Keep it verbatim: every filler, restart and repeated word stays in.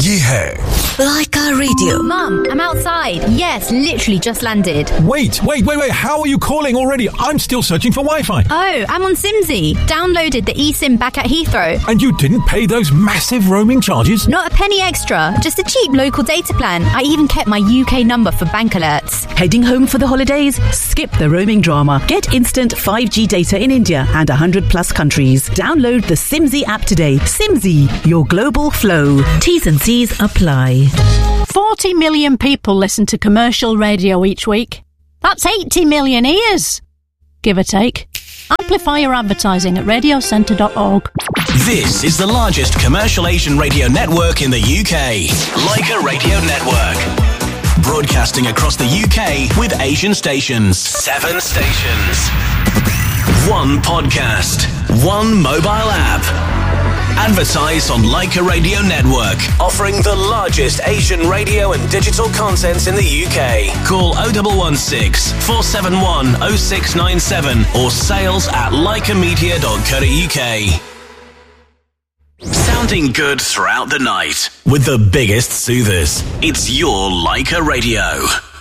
ये है Laika Radio. Mum, I'm outside. Yes, literally just landed. Wait, wait, wait, wait. How are you calling already? I'm still searching for Wi-Fi. Oh, I'm on Simsy. Downloaded the eSIM back at Heathrow. And you didn't pay those massive roaming charges? Not a penny extra. Just a cheap local data plan. I even kept my U K number for bank alerts. Heading home for the holidays? Skip the roaming drama. Get instant five G data in India and one hundred plus countries. Download the Simsy app today. Simsy, your global flow. T's and C's apply. forty million people listen to commercial radio each week. That's eighty million ears, give or take. Amplify your advertising at radio centre dot org. This is the largest commercial Asian radio network in the U K. Laika Radio Network. Broadcasting across the U K with Asian stations. Seven stations. One podcast. One mobile app. Advertise on Laika Radio Network, offering the largest Asian radio and digital content in the U K. Call oh one one six, four seven one, oh six nine seven or sales at laika media dot co dot uk. Sounding good throughout the night with the biggest soothers. It's your Laika Radio.